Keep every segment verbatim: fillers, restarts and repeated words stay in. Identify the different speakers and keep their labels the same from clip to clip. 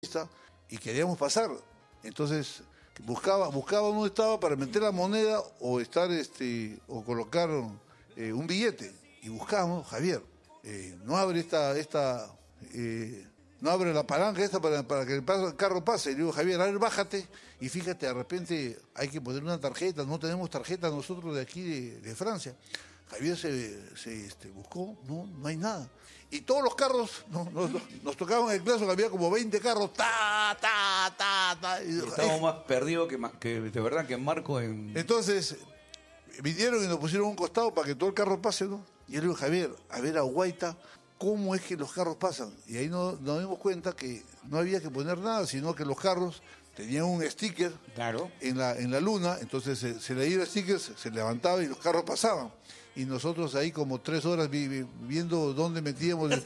Speaker 1: y queríamos pasar. Entonces buscaba, buscaba dónde estaba para meter la moneda o estar este o colocar eh, un billete. Y buscábamos, Javier, eh, no abre esta, esta eh, no abre la palanca esta para, para que el, paso, el carro pase. Y le digo, Javier, a ver, bájate. Y fíjate, de repente hay que poner una tarjeta, no tenemos tarjeta nosotros de aquí de, de Francia. Javier se, se este, buscó, no, no hay nada. Y todos los carros, no, no, no, nos tocaban el claso, que había como veinte carros, ta, ta, ta, ta. Y,
Speaker 2: estábamos eh, más perdidos que, que de verdad que Marco en...
Speaker 1: Entonces, vinieron y nos pusieron un costado para que todo el carro pase, ¿no? Y yo le digo, Javier, a ver a Guaita, ¿cómo es que los carros pasan? Y ahí nos, nos dimos cuenta que no había que poner nada, sino que los carros tenían un sticker
Speaker 2: claro.
Speaker 1: en la en la luna, entonces se, se leía el sticker, se, se levantaba y los carros pasaban. Y nosotros ahí como tres horas vi, vi, viendo dónde metíamos el...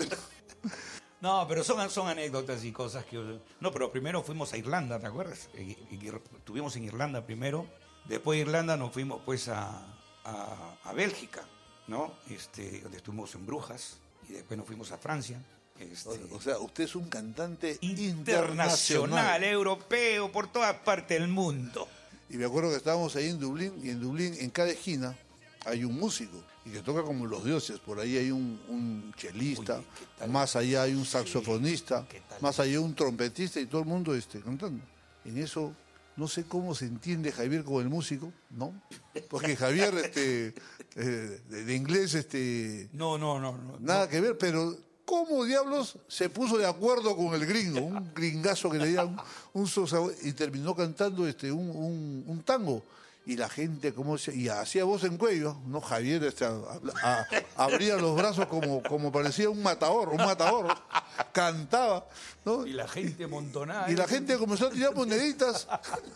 Speaker 2: No, pero son, son anécdotas y cosas que... No, pero primero fuimos a Irlanda, ¿te acuerdas? Y, y, estuvimos en Irlanda primero, después de Irlanda nos fuimos pues a, a, a Bélgica, ¿no? Este, donde estuvimos en Brujas, y después nos fuimos a Francia. Este,
Speaker 1: o, o sea, usted es un cantante
Speaker 2: internacional,
Speaker 1: internacional,
Speaker 2: europeo, por todas partes del mundo.
Speaker 1: Y me acuerdo que estábamos ahí en Dublín, y en Dublín, en cada esquina, hay un músico y que toca como los dioses. Por ahí hay un, un chelista, Uy, más allá hay un saxofonista, sí, más allá un trompetista y todo el mundo este, cantando. En eso no sé cómo se entiende Javier con el músico, ¿no? Porque Javier este, eh, de, de inglés este
Speaker 2: no, no, no, no
Speaker 1: nada
Speaker 2: no.
Speaker 1: que ver, pero ¿cómo diablos se puso de acuerdo con el gringo? Un gringazo que le dieron un, un y terminó cantando este un, un, un tango. Y la gente, como se, y hacía voz en cuello, ¿no? Javier este, a, a, abría los brazos como, como parecía un matador, un matador, cantaba, ¿no?
Speaker 2: Y la gente montonada.
Speaker 1: Y, y la gente comenzó a tirar moneditas.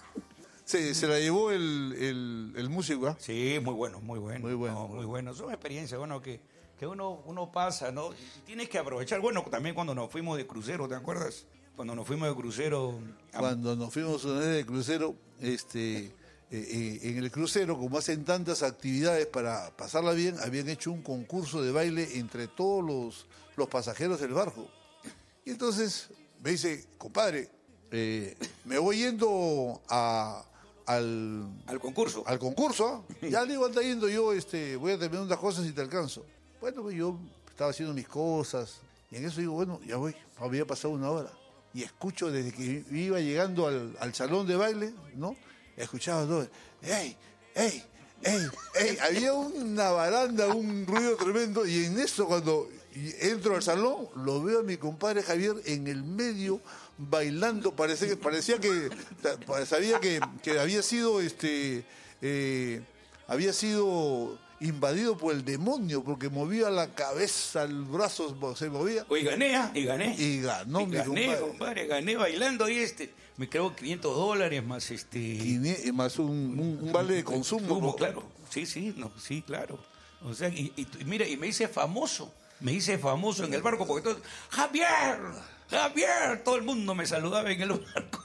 Speaker 1: Se, se la llevó el, el, el músico, ¿eh?
Speaker 2: Sí, muy bueno, muy bueno.
Speaker 1: Muy bueno.
Speaker 2: No, muy bueno. Son experiencias, bueno, que, que uno, uno pasa, ¿no? Y tienes que aprovechar. Bueno, también cuando nos fuimos de crucero, ¿te acuerdas? Cuando nos fuimos de crucero. A...
Speaker 1: Cuando nos fuimos una vez de crucero, este... Eh, eh, en el crucero, como hacen tantas actividades para pasarla bien, habían hecho un concurso de baile entre todos los, los pasajeros del barco. Y entonces me dice, compadre, eh, me voy yendo a, al,
Speaker 2: al concurso.
Speaker 1: Al concurso, ¿eh? Ya le digo, anda yendo yo, este, voy a terminar unas cosas y te alcanzo. Bueno, pues yo estaba haciendo mis cosas, y en eso digo, bueno, ya voy, había pasado una hora. Y escucho desde que iba llegando al, al salón de baile, ¿no? Escuchaba todo, ¡ey, ey, ey, ey! Había una baranda, un ruido tremendo, y en eso cuando entro al salón, lo veo a mi compadre Javier en el medio, bailando, parecía que, parecía que sabía que, que había sido, este, eh, había sido invadido por el demonio, porque movía la cabeza, el brazo se movía.
Speaker 2: Y gané, y gané.
Speaker 1: Y ganó,
Speaker 2: y
Speaker 1: mi
Speaker 2: gané,
Speaker 1: compadre.
Speaker 2: compadre, gané bailando y este, me creo quinientos dólares más este...
Speaker 1: quinientos, más un, un, un vale de consumo.
Speaker 2: Como, claro, sí, sí, no, sí, claro. O sea, y, y, y mira, y me hice famoso, me hice famoso en el barco, porque todo, ¡Javier! ¡Javier! Todo el mundo me saludaba en el barco.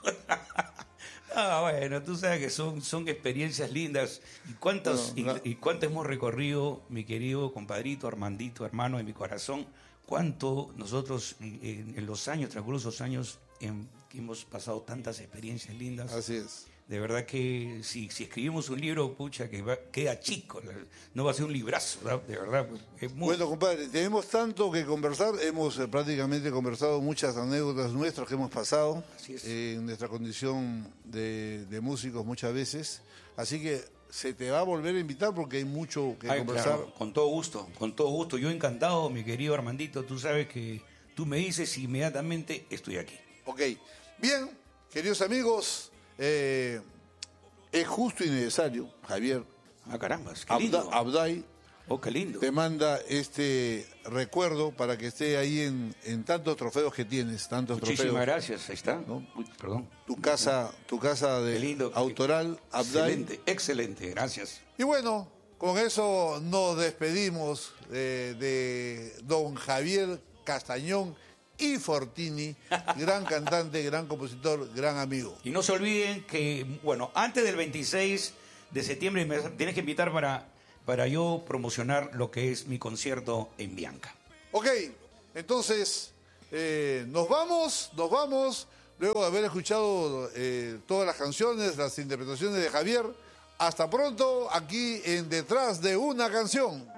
Speaker 2: Ah, bueno, tú sabes que son, son experiencias lindas. ¿Y cuántas, no, no. Y, y cuánto hemos recorrido, mi querido compadrito, Armandito, hermano de mi corazón? Cuánto nosotros en, en los años, transcurridos los años, en, que hemos pasado tantas experiencias lindas.
Speaker 1: Así es.
Speaker 2: De verdad que si, si escribimos un libro, pucha, que va, queda chico, no va a ser un librazo, ¿verdad? De verdad. Es muy...
Speaker 1: Bueno, compadre, tenemos tanto que conversar, hemos eh, prácticamente conversado muchas anécdotas nuestras que hemos pasado eh, en nuestra condición de, de músicos muchas veces, así que se te va a volver a invitar porque hay mucho que Ay, conversar.
Speaker 2: Claro, con todo gusto, con todo gusto, yo encantado, mi querido Armandito, tú sabes que tú me dices y inmediatamente estoy aquí.
Speaker 1: Ok, bien, queridos amigos, Eh, es justo y necesario, Javier.
Speaker 2: Ah, caramba, qué lindo.
Speaker 1: Abda, Abday
Speaker 2: oh, qué lindo.
Speaker 1: te manda este recuerdo para que esté ahí en, en tantos trofeos que tienes, tantos
Speaker 2: Muchísimas
Speaker 1: trofeos.
Speaker 2: gracias, ahí está.
Speaker 1: ¿No?
Speaker 2: Uy, perdón.
Speaker 1: Tu casa, tu casa de
Speaker 2: lindo,
Speaker 1: autoral,
Speaker 2: qué,
Speaker 1: Abday.
Speaker 2: Excelente, excelente, gracias.
Speaker 1: Y bueno, con eso nos despedimos de, de don Javier Castañón y Fortini, gran cantante, gran compositor, gran amigo.
Speaker 2: Y no se olviden que, bueno, antes del veintiséis de septiembre me tienes que invitar para, para yo promocionar lo que es mi concierto en Bianca.
Speaker 1: Ok, entonces eh, nos vamos, nos vamos luego de haber escuchado eh, todas las canciones, las interpretaciones de Javier. Hasta pronto, aquí en Detrás de una Canción.